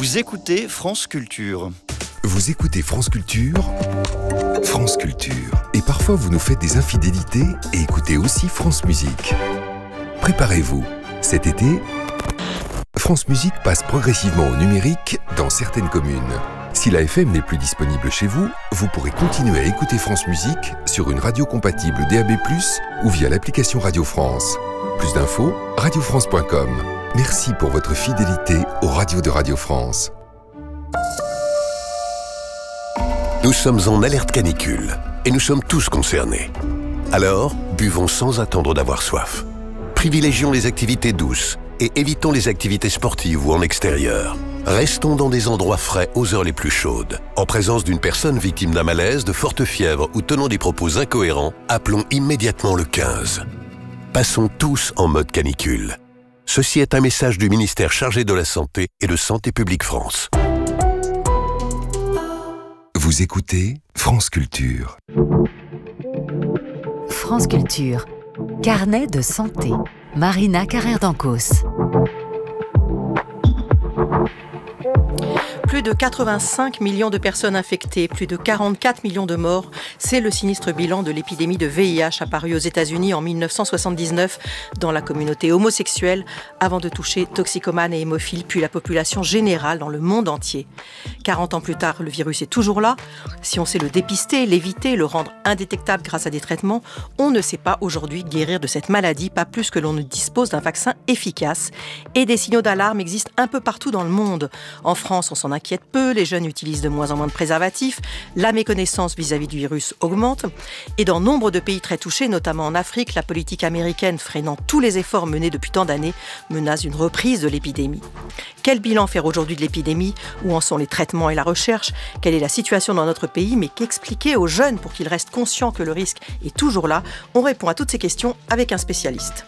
Vous écoutez France Culture. Vous écoutez France Culture, France Culture. Et parfois vous nous faites des infidélités et écoutez aussi France Musique. Préparez-vous, cet été, France Musique passe progressivement au numérique dans certaines communes. Si la FM n'est plus disponible chez vous, vous pourrez continuer à écouter France Musique sur une radio compatible DAB+, ou via l'application Radio France. Plus d'infos, radiofrance.com. Merci pour votre fidélité aux radios de Radio France. Nous sommes en alerte canicule et nous sommes tous concernés. Alors, buvons sans attendre d'avoir soif. Privilégions les activités douces et évitons les activités sportives ou en extérieur. Restons dans des endroits frais aux heures les plus chaudes. En présence d'une personne victime d'un malaise, de forte fièvre ou tenant des propos incohérents, appelons immédiatement le 15. Passons tous en mode canicule. Ceci est un message du ministère chargé de la Santé et de Santé publique France. Vous écoutez France Culture. France Culture. Carnet de santé. Marina Carrère-Dancos. Plus de 85 millions de personnes infectées, plus de 44 millions de morts, c'est le sinistre bilan de l'épidémie de VIH apparue aux États-Unis en 1979 dans la communauté homosexuelle, avant de toucher toxicomanes et hémophiles, puis la population générale dans le monde entier. 40 ans plus tard, le virus est toujours là. Si on sait le dépister, l'éviter, le rendre indétectable grâce à des traitements, on ne sait pas aujourd'hui guérir de cette maladie, pas plus que l'on ne dispose d'un vaccin efficace. Et des signaux d'alarme existent un peu partout dans le monde. En France, on s'en inquiète peu, les jeunes utilisent de moins en moins de préservatifs, la méconnaissance vis-à-vis du virus augmente, et dans nombre de pays très touchés, notamment en Afrique, la politique américaine freinant tous les efforts menés depuis tant d'années menace une reprise de l'épidémie. Quel bilan faire aujourd'hui de l'épidémie? Où en sont les traitements et la recherche? Quelle est la situation dans notre pays? Mais qu'expliquer aux jeunes pour qu'ils restent conscients que le risque est toujours là? On répond à toutes ces questions avec un spécialiste.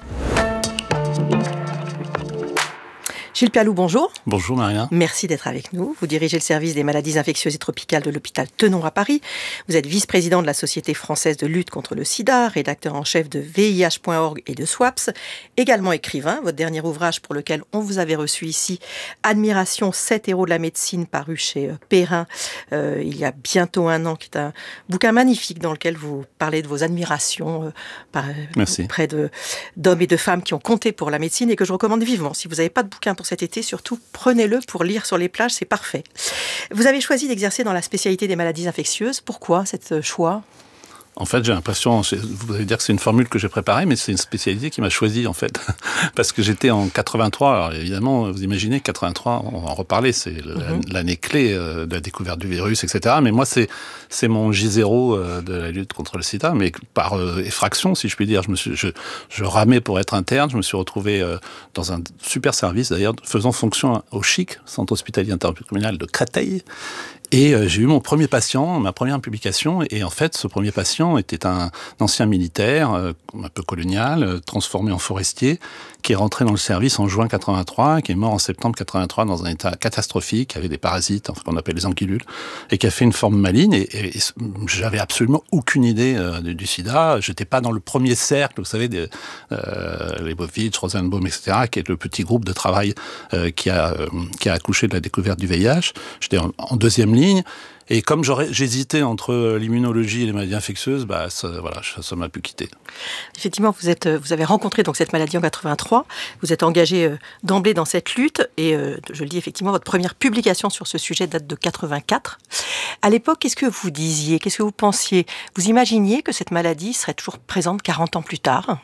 Gilles Pialou, bonjour. Bonjour Maria. Merci d'être avec nous. Vous dirigez le service des maladies infectieuses et tropicales de l'hôpital Tenon à Paris. Vous êtes vice-président de la Société française de lutte contre le sida, rédacteur en chef de VIH.org et de SWAPS, également écrivain. Votre dernier ouvrage pour lequel on vous avait reçu ici, Admiration, 7 héros de la médecine, paru chez Perrin il y a bientôt un an, qui est un bouquin magnifique dans lequel vous parlez de vos admirations auprès d'hommes et de femmes qui ont compté pour la médecine et que je recommande vivement. Si vous n'avez pas de bouquin pour cet été, surtout prenez-le pour lire sur les plages, c'est parfait. Vous avez choisi d'exercer dans la spécialité des maladies infectieuses. Pourquoi cet choix ? En fait, j'ai l'impression, vous allez dire que c'est une formule que j'ai préparée, mais c'est une spécialité qui m'a choisi, en fait. Parce que j'étais en 83, alors évidemment, vous imaginez, 83, on va en reparler, c'est l'année clé de la découverte du virus, etc. Mais moi, c'est mon J0 de la lutte contre le sida, mais par effraction, si je puis dire. Je ramais pour être interne, je me suis retrouvé dans un super service, d'ailleurs, faisant fonction au CHIC, Centre hospitalier intercommunal de Créteil. Et j'ai eu mon premier patient, ma première publication, et en fait, ce premier patient était un ancien militaire, un peu colonial, transformé en forestier, qui est rentré dans le service en juin 83, qui est mort en septembre 83 dans un état catastrophique, qui avait des parasites, enfin, qu'on appelle les anguillules, et qui a fait une forme maligne, et j'avais absolument aucune idée du sida. J'étais pas dans le premier cercle, vous savez, Leibovitch, Rosenbaum, etc., qui est le petit groupe de travail qui a accouché de la découverte du VIH. J'étais en deuxième ligne. Et comme j'hésitais entre l'immunologie et les maladies infectieuses, ça m'a pu quitter. Effectivement, vous avez rencontré donc cette maladie en 83. Vous êtes engagé d'emblée dans cette lutte. Et je le dis effectivement, votre première publication sur ce sujet date de 84. À l'époque, qu'est-ce que vous disiez? Qu'est-ce que vous pensiez? Vous imaginiez que cette maladie serait toujours présente 40 ans plus tard?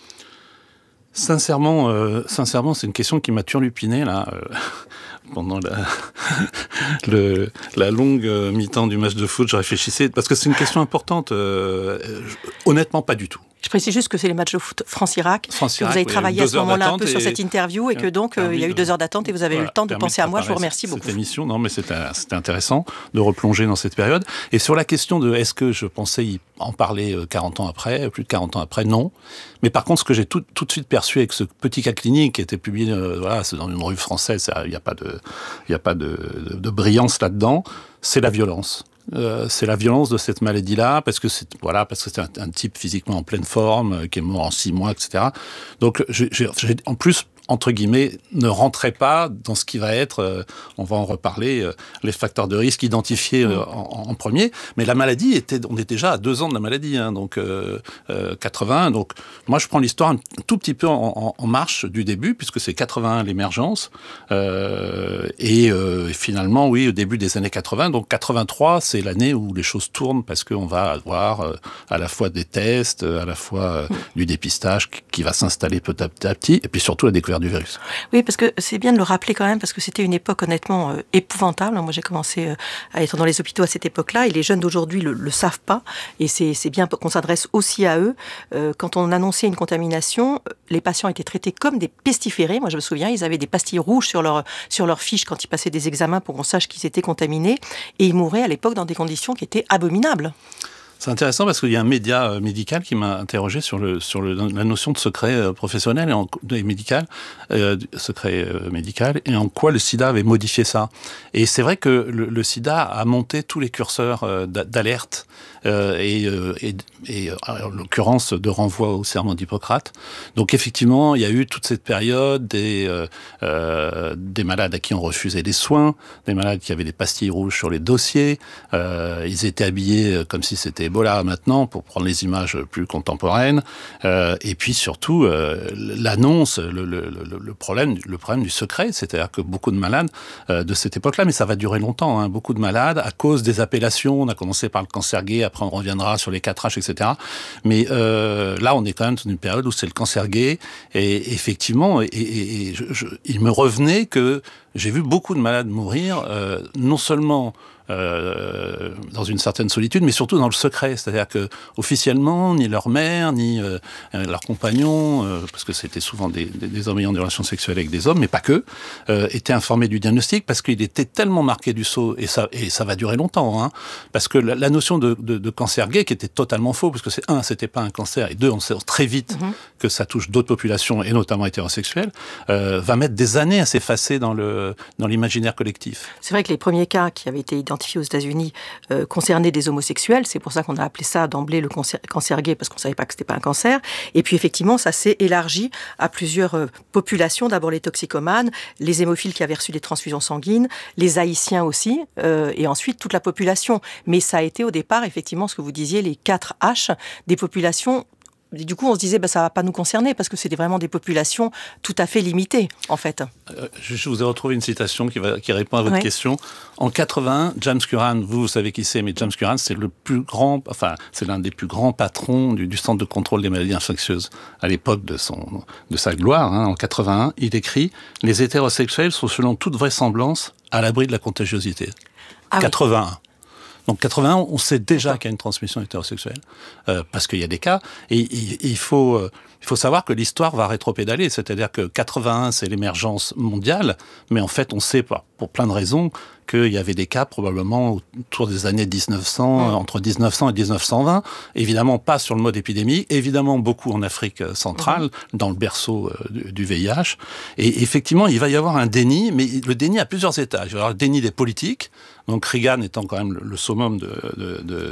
Sincèrement, c'est une question qui m'a turlupiné, là. Pendant la longue mi-temps du match de foot, je réfléchissais, parce que c'est une question importante. Honnêtement, pas du tout. Je précise juste que c'est les matchs de foot France-Irak. Vous avez travaillé à ce moment-là un peu sur cette interview et que donc il y a eu 2 heures d'attente et vous avez eu le temps de penser à moi. Je vous remercie beaucoup. Cette émission, non, mais c'était intéressant de replonger dans cette période. Et sur la question de est-ce que je pensais en parler 40 ans après, plus de 40 ans après, non. Mais par contre, ce que j'ai tout de suite perçu avec ce petit cas clinique qui était publié, c'est dans une revue française, il n'y a pas de brillance là-dedans, c'est la violence. C'est la violence de cette maladie-là, parce que c'est un type physiquement en pleine forme, qui est mort en 6 mois, etc. Donc, en plus, entre guillemets, ne rentrait pas dans ce qui va être, on va en reparler, les facteurs de risque identifiés en premier. Mais la maladie on est déjà à 2 ans de la maladie, hein, donc 81. Donc moi, je prends l'histoire un tout petit peu en marche du début, puisque c'est 81 l'émergence, et finalement, oui, au début des années 80. Donc 83, c'est l'année où les choses tournent, parce qu'on va avoir à la fois des tests, à la fois du dépistage qui va s'installer petit à petit, et puis surtout la découverte du virus. Oui, parce que c'est bien de le rappeler quand même, parce que c'était une époque honnêtement épouvantable. Moi, j'ai commencé à être dans les hôpitaux à cette époque-là, et les jeunes d'aujourd'hui le savent pas, et c'est bien qu'on s'adresse aussi à eux. Quand on annonçait une contamination, les patients étaient traités comme des pestiférés. Moi, je me souviens, ils avaient des pastilles rouges sur leur fiche quand ils passaient des examens pour qu'on sache qu'ils étaient contaminés, et ils mouraient à l'époque dans des conditions qui étaient abominables. C'est intéressant parce qu'il y a un média médical qui m'a interrogé sur la notion de secret professionnel et médical, secret médical, et en quoi le sida avait modifié ça. Et c'est vrai que le sida a monté tous les curseurs d'alerte et en l'occurrence de renvoi au serment d'Hippocrate. Donc effectivement, il y a eu toute cette période des malades à qui on refusait des soins, des malades qui avaient des pastilles rouges sur les dossiers, ils étaient habillés comme si c'était Ebola maintenant, pour prendre les images plus contemporaines, et puis surtout l'annonce, le problème du secret, c'est-à-dire que beaucoup de malades de cette époque-là, mais ça va durer longtemps, hein, beaucoup de malades à cause des appellations, on a commencé par le cancer gay, après on reviendra sur les 4H, etc. Mais là, on est quand même dans une période où c'est le cancer gay, et effectivement, il me revenait que j'ai vu beaucoup de malades mourir, non seulement dans une certaine solitude, mais surtout dans le secret. C'est-à-dire que officiellement, ni leur mère, ni leurs compagnons, parce que c'était souvent des hommes ayant des relations sexuelles avec des hommes, mais pas que, étaient informés du diagnostic, parce qu'il était tellement marqué du sceau, et ça va durer longtemps, hein, parce que la notion de cancer gay, qui était totalement faux, parce que c'était pas un cancer, et 2, on sait très vite que ça touche d'autres populations, et notamment hétérosexuelles, va mettre des années à s'effacer dans l'imaginaire collectif. C'est vrai que les premiers cas qui avaient été identifiés aux États-Unis concernaient des homosexuels. C'est pour ça qu'on a appelé ça d'emblée le cancer gay, parce qu'on ne savait pas que ce n'était pas un cancer. Et puis effectivement, ça s'est élargi à plusieurs populations. D'abord les toxicomanes, les hémophiles qui avaient reçu des transfusions sanguines, les haïtiens aussi, et ensuite toute la population. Mais ça a été au départ, effectivement, ce que vous disiez, les 4H des populations. Du coup, on se disait, ça ne va pas nous concerner, parce que c'était vraiment des populations tout à fait limitées, en fait. Je vous ai retrouvé une citation qui répond à votre question. En 81, James Curran, vous savez qui c'est, mais James Curran, c'est c'est l'un des plus grands patrons du Centre de contrôle des maladies infectieuses. À l'époque de sa gloire, hein, en 81, il écrit « Les hétérosexuels sont selon toute vraisemblance à l'abri de la contagiosité ». 81. Oui. Donc 81, on sait déjà qu'il y a une transmission hétérosexuelle, parce qu'il y a des cas, et il faut savoir que l'histoire va rétropédaler, c'est-à-dire que 81, c'est l'émergence mondiale, mais en fait, on sait pour plein de raisons qu'il y avait des cas probablement autour des années 1900, entre 1900 et 1920, évidemment pas sur le mode épidémie, évidemment beaucoup en Afrique centrale, dans le berceau du VIH, et effectivement, il va y avoir un déni, mais le déni à plusieurs étages. Il va y avoir le déni des politiques, donc Reagan étant quand même le summum de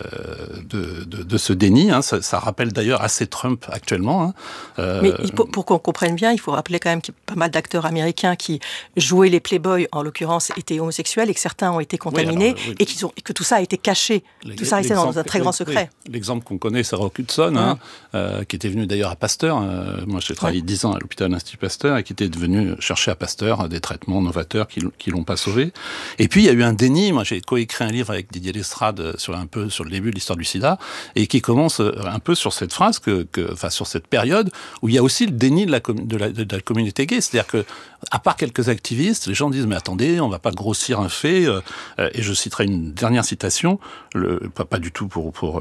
ce déni, hein, ça rappelle d'ailleurs assez Trump actuellement. Hein. Mais pour qu'on comprenne bien, il faut rappeler quand même qu'il y a pas mal d'acteurs américains qui jouaient les playboys, en l'occurrence, étaient homosexuels, et que certains ont été contaminés, et que tout ça a été caché. Tout ça restait dans un très grand secret. Oui. L'exemple qu'on connaît, c'est Rock Hudson, qui était venu d'ailleurs à Pasteur. Moi, j'ai travaillé 10 ans à l'hôpital Institut Pasteur, et qui était venu chercher à Pasteur des traitements novateurs qui l'ont pas sauvé. Et puis, il y a eu un déni. Moi, j'ai coécrit un livre avec Didier Lestrade sur le début de l'histoire du sida, et qui commence un peu sur cette phrase, sur cette période où il y a aussi le déni de la communauté gay. C'est-à-dire que, à part quelques activistes, les gens disent, mais attendez, on va pas grossir un fait, et je citerai une dernière citation, pas du tout pour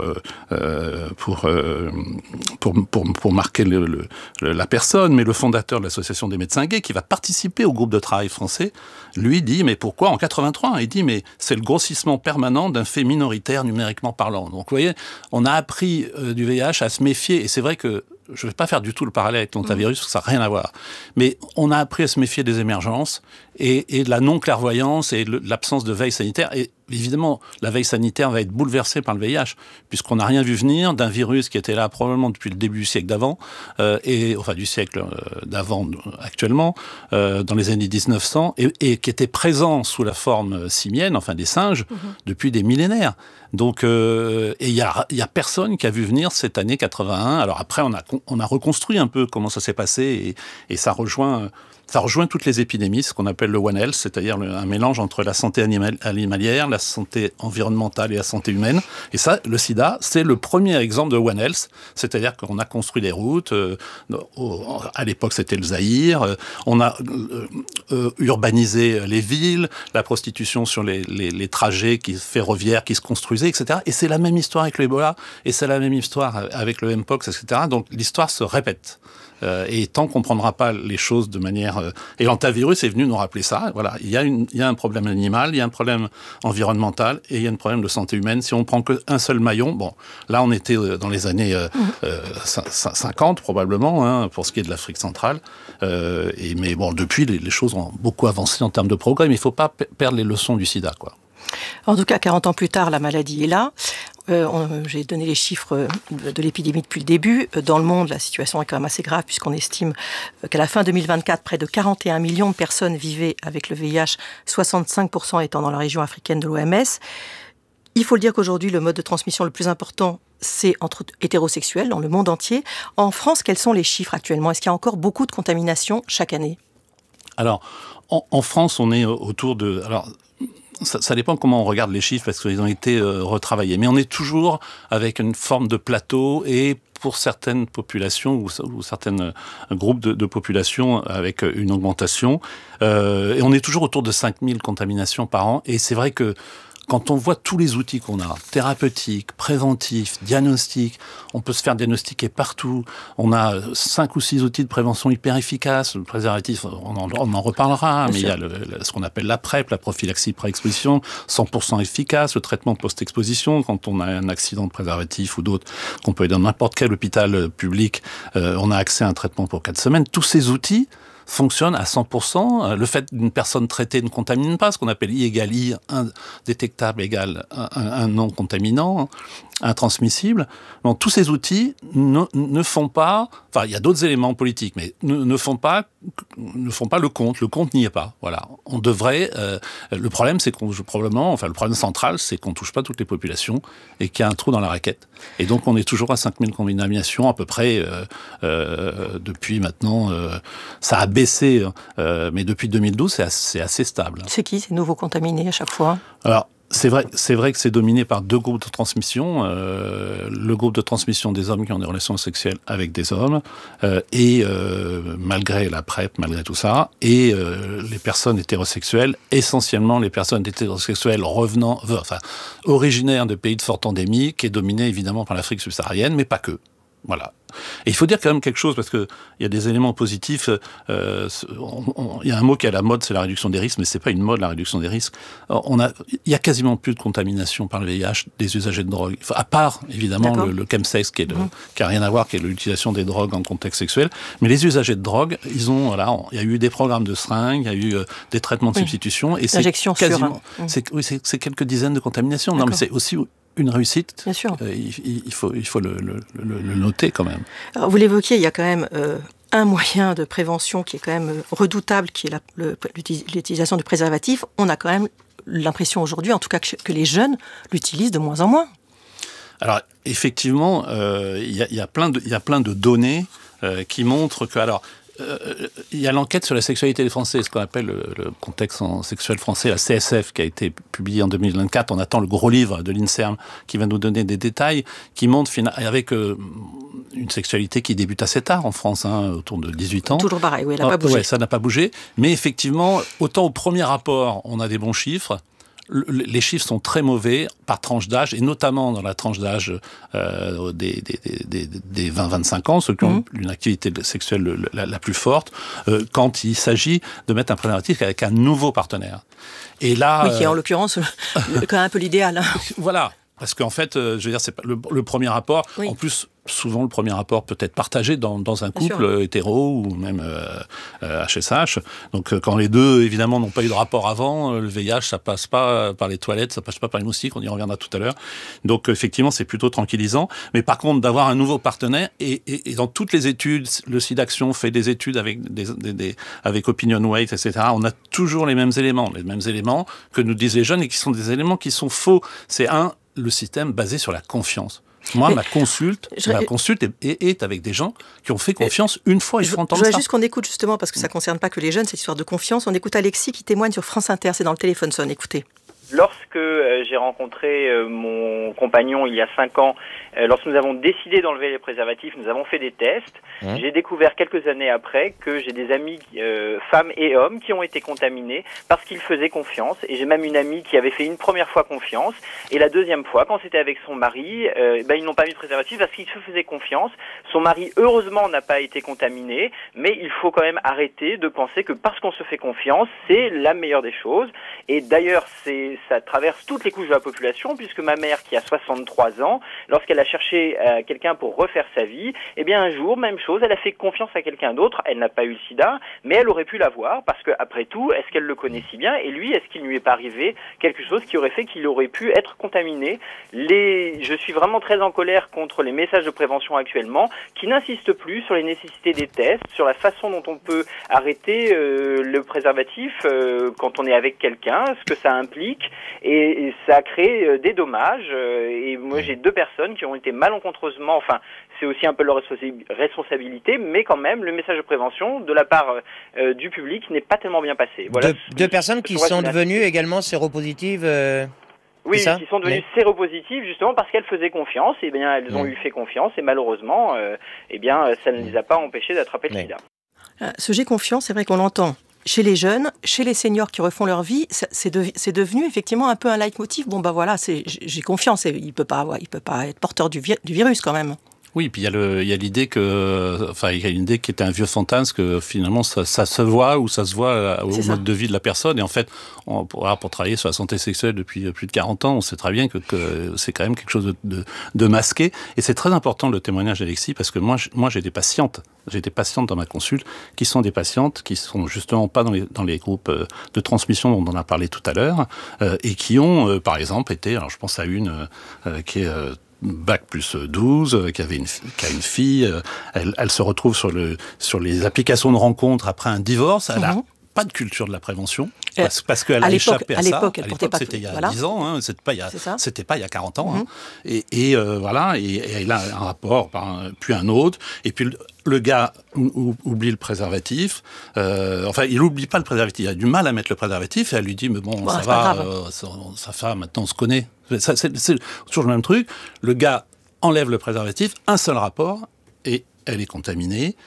marquer la personne, mais le fondateur de l'association des médecins gays, qui va participer au groupe de travail français, lui dit, mais pourquoi en 83 ? Il dit, mais c'est le grossissement permanent d'un fait minoritaire numériquement parlant. Donc vous voyez, on a appris du VIH à se méfier, et c'est vrai que je ne vais pas faire du tout le parallèle avec l'hantavirus, parce que ça n'a rien à voir. Mais on a appris à se méfier des émergences et de la non-clairvoyance et de l'absence de veille sanitaire. Et évidemment, la veille sanitaire va être bouleversée par le VIH, puisqu'on n'a rien vu venir d'un virus qui était là probablement depuis le début du siècle d'avant, du siècle d'avant actuellement, dans les années 1900, et qui était présent sous la forme simienne, enfin des singes, depuis des millénaires. Donc, et il y a personne qui a vu venir cette année 81. Alors après, on a reconstruit un peu comment ça s'est passé, et ça rejoint toutes les épidémies, ce qu'on appelle le One Health, c'est-à-dire un mélange entre la santé animalière, la santé environnementale et la santé humaine. Et ça, le sida, c'est le premier exemple de One Health, c'est-à-dire qu'on a construit des routes, à l'époque c'était le Zaïre, on a urbanisé les villes, la prostitution sur les trajets ferroviaires qui se construisaient, etc. Et c'est la même histoire avec l'Ebola, et c'est la même histoire avec le Mpox, etc. Donc l'histoire se répète. Et tant qu'on ne prendra pas les choses de manière... Et l'antivirus est venu nous rappeler ça. Voilà, il y a un problème animal, il y a un problème environnemental et il y a un problème de santé humaine. Si on ne prend qu'un seul maillon, bon, là on était dans les années 50 probablement, hein, pour ce qui est de l'Afrique centrale. Mais bon, depuis, les choses ont beaucoup avancé en termes de progrès, mais il ne faut pas perdre les leçons du sida, quoi. En tout cas, 40 ans plus tard, la maladie est là. J'ai donné les chiffres de l'épidémie depuis le début. Dans le monde, la situation est quand même assez grave puisqu'on estime qu'à la fin 2024, près de 41 millions de personnes vivaient avec le VIH, 65% étant dans la région africaine de l'OMS. Il faut le dire qu'aujourd'hui, le mode de transmission le plus important, c'est entre hétérosexuels dans le monde entier. En France, quels sont les chiffres actuellement ? Est-ce qu'il y a encore beaucoup de contaminations chaque année ? Alors, en France, on est autour de... Alors, ça dépend comment on regarde les chiffres, parce qu'ils ont été retravaillés. Mais on est toujours avec une forme de plateau, et pour certaines populations ou certains groupes de populations avec une augmentation. Et on est toujours autour de 5000 contaminations par an. Et c'est vrai que quand on voit tous les outils qu'on a, thérapeutiques, préventifs, diagnostiques, on peut se faire diagnostiquer partout. On a 5 ou 6 outils de prévention hyper efficaces. Le préservatif, on en reparlera, mais il y a ce qu'on appelle la PrEP, la prophylaxie pré-exposition, 100% efficace, le traitement post-exposition, quand on a un accident de préservatif ou d'autres, qu'on peut aller dans n'importe quel hôpital public, on a accès à un traitement pour 4 semaines. Tous ces outils fonctionne à 100%. Le fait d'une personne traitée ne contamine pas, ce qu'on appelle I égale I, indétectable égale un non contaminant, intransmissible. Donc tous ces outils ne font pas... Enfin, il y a d'autres éléments politiques, mais ne font pas le compte. Le compte n'y est pas. Voilà. On devrait... le problème, c'est qu'on probablement... Enfin, le problème central, c'est qu'on ne touche pas toutes les populations et qu'il y a un trou dans la raquette. Et donc, on est toujours à 5000 contaminations, à peu près, depuis maintenant... ça a baissé, mais depuis 2012, c'est assez stable. C'est qui ces nouveaux contaminés à chaque fois ? Alors, c'est vrai que c'est dominé par 2 groupes de transmission. Le groupe de transmission des hommes qui ont des relations sexuelles avec des hommes, malgré la PrEP, malgré tout ça, et les personnes hétérosexuelles, essentiellement les personnes hétérosexuelles originaires de pays de forte endémie, qui est dominé évidemment par l'Afrique subsaharienne, mais pas que. Voilà. Et il faut dire quand même quelque chose, parce qu'il y a des éléments positifs. Il y a un mot qui est à la mode, c'est la réduction des risques, mais c'est pas une mode, la réduction des risques. Il y a quasiment plus de contamination par le VIH des usagers de drogue, à part évidemment le chemsex, qui a rien à voir, qui est l'utilisation des drogues en contexte sexuel. Mais les usagers de drogue, il y a eu des programmes de seringues, il y a eu des traitements de substitution, et c'est quasiment, c'est quelques dizaines de contaminations. D'accord. Non, mais c'est aussi une réussite. Bien sûr. Il faut le noter quand même. Alors, vous l'évoquiez, il y a quand même un moyen de prévention qui est quand même redoutable, qui est l'utilisation du préservatif. On a quand même l'impression aujourd'hui, en tout cas, que les jeunes l'utilisent de moins en moins. Alors, effectivement, il y a plein de données qui montrent que... Alors, il y a l'enquête sur la sexualité des Français, ce qu'on appelle le contexte sexuel français, la CSF, qui a été publiée en 2024. On attend le gros livre de l'INSERM qui va nous donner des détails, qui montre avec une sexualité qui débute assez tard en France, autour de 18 ans. Toujours pareil, oui, elle n'a pas bougé. Ouais, ça n'a pas bougé. Mais effectivement, autant au premier rapport, on a des bons chiffres, les chiffres sont très mauvais par tranche d'âge, et notamment dans la tranche d'âge des 20-25 ans, ceux qui ont une activité sexuelle la plus forte, quand il s'agit de mettre un préservatif avec un nouveau partenaire. Et là, qui est en l'occurrence quand même un peu l'idéal. Voilà. Parce qu'en fait, je veux dire, c'est pas le premier rapport. Oui. En plus, souvent, le premier rapport peut être partagé dans un couple hétéro ou même HSH. Donc, quand les deux, évidemment, n'ont pas eu de rapport avant, le VIH, ça passe pas par les toilettes, ça passe pas par les moustiques, on y reviendra tout à l'heure. Donc, effectivement, c'est plutôt tranquillisant. Mais par contre, d'avoir un nouveau partenaire, et dans toutes les études, le SIDAction fait des études avec avec Opinion Weight, etc., on a toujours les mêmes éléments que nous disent les jeunes et qui sont des éléments qui sont faux. C'est le système basé sur la confiance. Moi, ma consulte est avec des gens qui ont fait confiance une fois, ils font entendre ça. Je voudrais juste qu'on écoute justement, parce que ça ne concerne pas que les jeunes, cette histoire de confiance. On écoute Alexis qui témoigne sur France Inter, c'est dans le téléphone sonne, écoutez. Lorsque j'ai rencontré mon compagnon il y a 5 ans, lorsque nous avons décidé d'enlever les préservatifs, nous avons fait des tests. J'ai découvert quelques années après que j'ai des amis, femmes et hommes, qui ont été contaminés parce qu'ils faisaient confiance. Et j'ai même une amie qui avait fait une première fois confiance. Et la deuxième fois, quand c'était avec son mari, ils n'ont pas mis de préservatif parce qu'ils se faisaient confiance. Son mari, heureusement, n'a pas été contaminé. Mais il faut quand même arrêter de penser que parce qu'on se fait confiance, c'est la meilleure des choses. Et d'ailleurs, ça traverse toutes les couches de la population, puisque ma mère, qui a 63 ans, lorsqu'elle a cherché quelqu'un pour refaire sa vie, eh bien un jour, même chose, elle a fait confiance à quelqu'un d'autre, elle n'a pas eu le sida, mais elle aurait pu l'avoir, parce que après tout, est-ce qu'elle le connaît si bien, et lui, est-ce qu'il ne lui est pas arrivé quelque chose qui aurait fait qu'il aurait pu être contaminé? Je suis vraiment très en colère contre les messages de prévention actuellement, qui n'insistent plus sur les nécessités des tests, sur la façon dont on peut arrêter le préservatif quand on est avec quelqu'un, ce que ça implique, et ça a créé des dommages. Et moi, j'ai 2 personnes qui ont été malencontreusement, enfin, c'est aussi un peu leur responsabilité, mais quand même, le message de prévention de la part du public n'est pas tellement bien passé. Voilà. Deux personnes qui sont devenues également séropositives. Oui, qui sont devenues séropositives justement parce qu'elles faisaient confiance. Et bien, elles ont fait confiance et malheureusement, ça ne les a pas empêchées d'attraper le sida. Ce j'ai confiance, c'est vrai qu'on l'entend. Chez les jeunes, chez les seniors qui refont leur vie, c'est devenu effectivement un peu un leitmotiv. Bon, voilà, j'ai confiance. Il peut pas être porteur du virus quand même. Oui, puis il y a l'idée il y a une idée qui était un vieux fantasme que finalement ça se voit ou ça se voit au mode de vie de la personne. Et en fait, pour travailler sur la santé sexuelle depuis plus de 40 ans, on sait très bien que c'est quand même quelque chose de masqué. Et c'est très important le témoignage d'Alexis parce que moi j'ai des patientes dans ma consulte qui sont des patientes qui sont justement pas dans les groupes de transmission dont on a parlé tout à l'heure et qui ont par exemple été, alors je pense à une qui est Bac plus 12, qui a une fille, elle se retrouve sur les applications de rencontres après un divorce, elle a pas de culture de la prévention, parce qu'elle a échappé à ça. À l'époque, c'était il y a 10 ans, c'était pas il y a 40 ans. Et voilà, et elle a un rapport, puis un autre, et puis le gars oublie le préservatif, il oublie pas le préservatif, il a du mal à mettre le préservatif, et elle lui dit, mais bon, ça va, ça va, maintenant on se connaît. C'est toujours le même truc, le gars enlève le préservatif, un seul rapport, et elle est contaminée,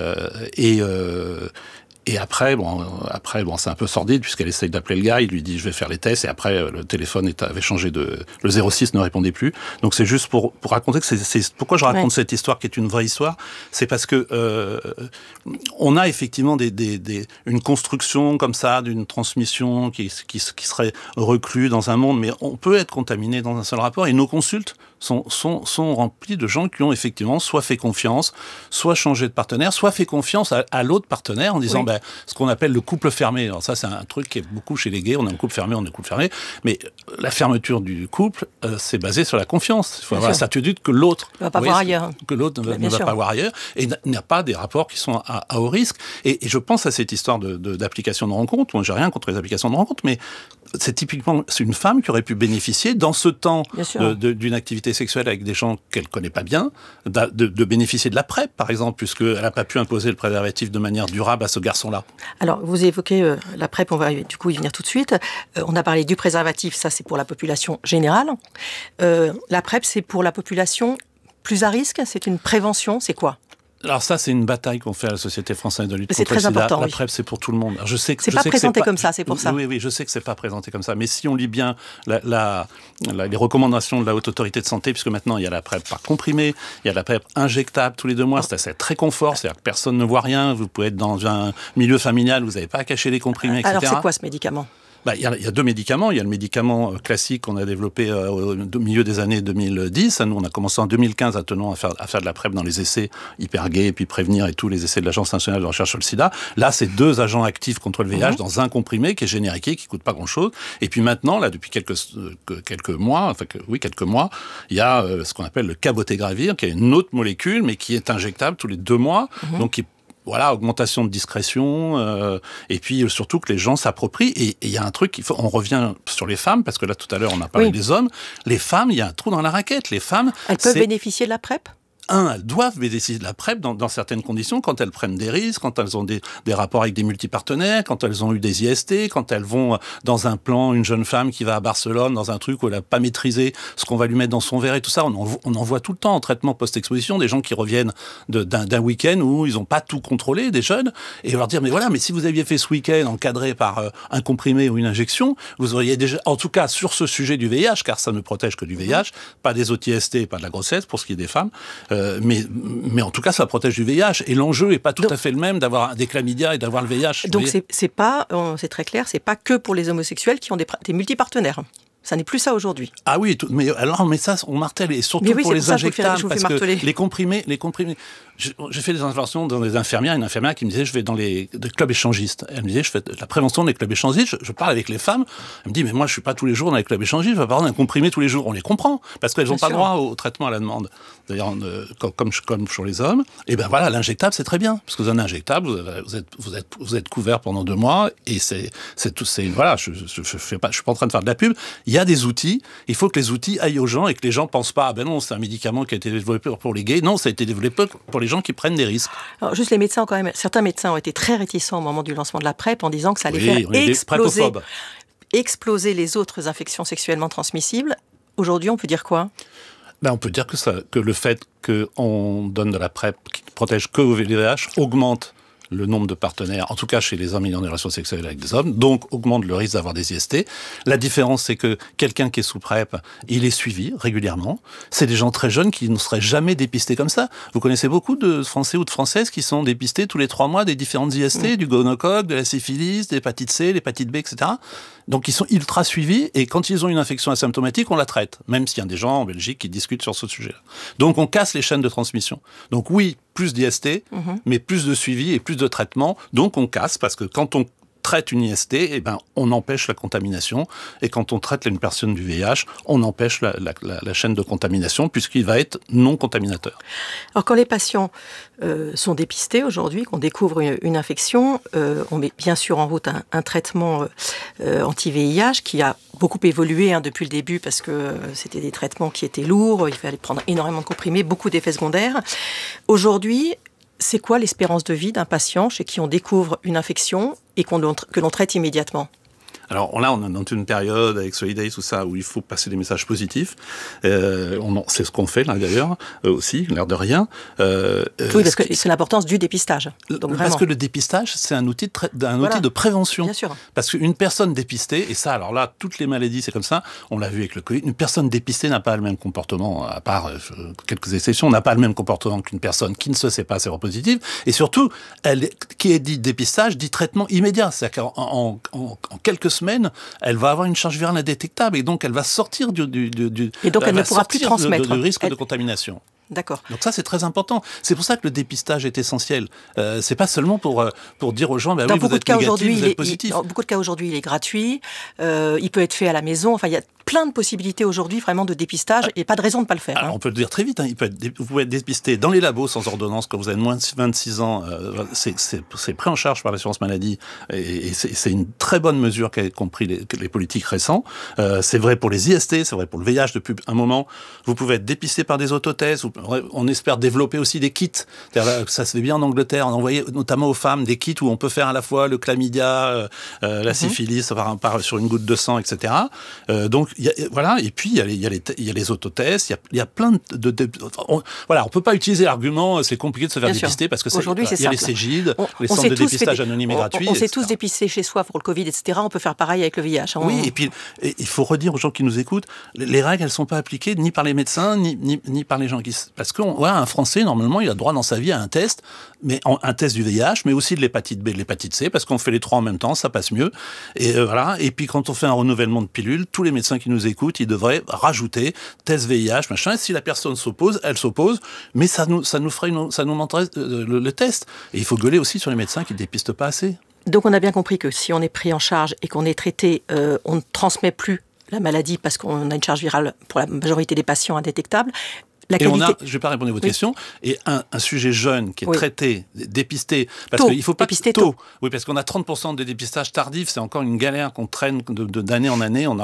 et après, c'est un peu sordide puisqu'elle essaye d'appeler le gars, il lui dit je vais faire les tests et après le téléphone avait changé le 06 ne répondait plus. Donc c'est juste pour raconter que c'est pourquoi je raconte cette histoire qui est une vraie histoire, c'est parce que on a effectivement une construction comme ça d'une transmission qui serait reclue dans un monde, mais on peut être contaminé dans un seul rapport et nos consultes sont remplis de gens qui ont effectivement soit fait confiance, soit changé de partenaire, soit fait confiance à l'autre partenaire en disant ce qu'on appelle le couple fermé. Alors ça, c'est un truc qui est beaucoup chez les gays, on a un couple fermé, mais la fermeture du couple, c'est basé sur la confiance. Il faut avoir la certitude que l'autre ne va pas voir ailleurs. Que l'autre ne va pas voir ailleurs et n'a pas des rapports qui sont à haut risque. Et je pense à cette histoire d'application de rencontre. Moi, j'ai rien contre les applications de rencontre, mais c'est une femme qui aurait pu bénéficier dans ce temps d'une activité sexuelle avec des gens qu'elle connaît pas bien, de bénéficier de la PrEP, par exemple, puisqu'elle n'a pas pu imposer le préservatif de manière durable à ce garçon-là. Alors, vous évoquez la PrEP, on va du coup y venir tout de suite. On a parlé du préservatif, ça c'est pour la population générale. La PrEP, c'est pour la population plus à risque, c'est une prévention, c'est quoi ? Alors ça, c'est une bataille qu'on fait à la Société française de lutte contre le sida. C'est très important. La PrEP, c'est pour tout le monde. Alors, je sais que c'est pas présenté comme ça, c'est pour ça. Oui, je sais que c'est pas présenté comme ça. Mais si on lit bien les recommandations de la Haute Autorité de Santé, puisque maintenant il y a la PrEP par comprimé, il y a la PrEP injectable tous les 2 mois, c'est très confort, c'est-à-dire que personne ne voit rien, vous pouvez être dans un milieu familial, vous n'avez pas à cacher les comprimés, etc. Alors c'est quoi ce médicament ? Il y a 2 médicaments. Il y a le médicament classique qu'on a développé au milieu des années 2010. Nous, on a commencé en 2015 à faire de la PrEP dans les essais hypergay, et puis prévenir et tous les essais de l'Agence nationale de recherche sur le sida. Là, c'est 2 agents actifs contre le VIH dans un comprimé qui est génériqué, qui coûte pas grand-chose. Et puis maintenant, là, depuis quelques mois, il y a ce qu'on appelle le cabotegravir, qui est une autre molécule, mais qui est injectable tous les 2 mois. Donc, augmentation de discrétion, et puis surtout que les gens s'approprient. Et il y a un truc, on revient sur les femmes, parce que là, tout à l'heure, on a parlé des hommes. Les femmes, il y a un trou dans la raquette. Les femmes... Elles peuvent bénéficier de la PrEP ? Elles doivent bénéficier de la PrEP dans certaines conditions, quand elles prennent des risques, quand elles ont des rapports avec des multipartenaires, quand elles ont eu des IST, quand elles vont dans un plan, une jeune femme qui va à Barcelone, dans un truc où elle n'a pas maîtrisé ce qu'on va lui mettre dans son verre et tout ça. On en voit tout le temps en traitement post-exposition, des gens qui reviennent d'un week-end où ils n'ont pas tout contrôlé, des jeunes, et leur dire, mais si vous aviez fait ce week-end encadré par un comprimé ou une injection, vous auriez déjà, en tout cas sur ce sujet du VIH, car ça ne protège que du VIH, pas des autres IST, pas de la grossesse, pour ce qui est des femmes, mais en tout cas, ça protège du VIH. Et l'enjeu n'est pas tout à fait le même d'avoir des chlamydia et d'avoir le VIH. Donc, c'est très clair, c'est pas que pour les homosexuels qui ont des multipartenaires. Ça n'est plus ça aujourd'hui. Ah oui, mais ça, on martèle, et surtout pour les injectables, parce que les comprimés. J'ai fait des interventions dans des infirmières, une infirmière qui me disait, je vais dans des clubs échangistes. Elle me disait, je fais de la prévention des clubs échangistes, je parle avec les femmes. Elle me dit, mais moi, je suis pas tous les jours dans les clubs échangistes, je vais prendre un comprimé tous les jours. On les comprend, parce qu'elles n'ont pas droit au traitement à la demande. D'ailleurs, comme sur les hommes. Et ben voilà, l'injectable, c'est très bien, parce que vous avez un injectable, vous êtes couvert pendant 2 mois, et voilà, je suis pas en train de faire de la pub. Il y a des outils, il faut que les outils aillent aux gens et que les gens pensent pas, non, c'est un médicament qui a été développé pour les gays. Non, ça a été développé pour les gens qui prennent des risques. Alors, juste les médecins, quand même, certains médecins ont été très réticents au moment du lancement de la PrEP en disant que ça allait faire exploser les autres infections sexuellement transmissibles. Aujourd'hui, on peut dire quoi ? On peut dire que le fait qu'on donne de la PrEP qui ne protège que au VIH augmente le nombre de partenaires, en tout cas chez les hommes ayant des relations sexuelles avec des hommes, donc augmente le risque d'avoir des IST. La différence, c'est que quelqu'un qui est sous PrEP, il est suivi régulièrement. C'est des gens très jeunes qui ne seraient jamais dépistés comme ça. Vous connaissez beaucoup de Français ou de Françaises qui sont dépistés tous les 3 mois des différentes IST, du gonocoque, de la syphilis, de l'hépatite C, l'hépatite B, etc. Donc ils sont ultra suivis, et quand ils ont une infection asymptomatique, on la traite, même s'il y a des gens en Belgique qui discutent sur ce sujet-là. Donc on casse les chaînes de transmission. Donc oui, plus d'IST, mais plus de suivi et plus de traitement. Donc on casse, parce que quand on traite une IST, on empêche la contamination. Et quand on traite une personne du VIH, on empêche la chaîne de contamination, puisqu'il va être non contaminateur. Alors quand les patients sont dépistés aujourd'hui, qu'on découvre une infection, on met bien sûr en route un traitement anti-VIH qui a beaucoup évolué depuis le début, parce que c'était des traitements qui étaient lourds, il fallait prendre énormément de comprimés, beaucoup d'effets secondaires. Aujourd'hui, c'est quoi l'espérance de vie d'un patient chez qui on découvre une infection et que l'on traite immédiatement ? Alors là, on est dans une période avec Solidays, tout ça, où il faut passer des messages positifs. C'est ce qu'on fait là d'ailleurs aussi, l'air de rien. Oui, parce que c'est l'importance du dépistage. Donc, parce que le dépistage, c'est un outil de prévention. Bien sûr. Parce qu'une personne dépistée, et ça, alors là, toutes les maladies, c'est comme ça. On l'a vu avec le Covid. Une personne dépistée n'a pas le même comportement, à part quelques exceptions, n'a pas le même comportement qu'une personne qui ne se sait pas séropositive. Et surtout, qui est dit dépistage, dit traitement immédiat. C'est-à-dire qu'en quelques semaines, elle va avoir une charge virale indétectable, et donc elle va sortir du et donc elle ne pourra plus transmettre du risque de contamination. D'accord. Donc ça, c'est très important. C'est pour ça que le dépistage est essentiel. C'est pas seulement pour dire aux gens, vous êtes négatif, vous êtes positif. Dans beaucoup de cas aujourd'hui, il est gratuit. Il peut être fait à la maison. Enfin, il y a plein de possibilités aujourd'hui vraiment de dépistage, et pas de raison de ne pas le faire. Alors, on peut le dire très vite. Vous pouvez être dépisté dans les labos sans ordonnance quand vous avez moins de 26 ans. C'est pris en charge par l'assurance maladie, et c'est une très bonne mesure qu'ont pris les politiques récents. C'est vrai pour les IST, c'est vrai pour le VIH depuis un moment. Vous pouvez être dépisté par des autotests. On espère développer aussi des kits. Ça se fait bien en Angleterre. On envoyait notamment aux femmes des kits où on peut faire à la fois le chlamydia, la syphilis sur une goutte de sang, etc. Donc voilà, et puis il y a les autotests, il y a plein on peut pas utiliser l'argument c'est compliqué de se faire dépister parce que aujourd'hui, il y a les Cégide, les centres de dépistage anonymes et gratuits. On s'est tous dépistés chez soi pour le Covid, etc. On peut faire pareil avec le VIH. Oui, et puis il faut redire aux gens qui nous écoutent, les règles elles sont pas appliquées ni par les médecins ni par les gens parce qu'un Français normalement il a droit dans sa vie à un test, mais un test du VIH, mais aussi de l'hépatite B, de l'hépatite C, parce qu'on fait les trois en même temps, ça passe mieux. Et voilà. Et puis quand on fait un renouvellement de pilules, tous les médecins qui nous écoutent, ils devraient rajouter test VIH, machin. Si la personne s'oppose, elle s'oppose, mais ça nous montrerait le test. Et il faut gueuler aussi sur les médecins qui ne dépistent pas assez. Donc on a bien compris que si on est pris en charge et qu'on est traité, on ne transmet plus la maladie parce qu'on a une charge virale pour la majorité des patients indétectable. Je ne vais pas répondre à votre question, et un sujet jeune qui est traité, dépisté, parce qu'il ne faut pas dépister tôt. Oui, parce qu'on a 30% de dépistage tardif, c'est encore une galère qu'on traîne d'année en année.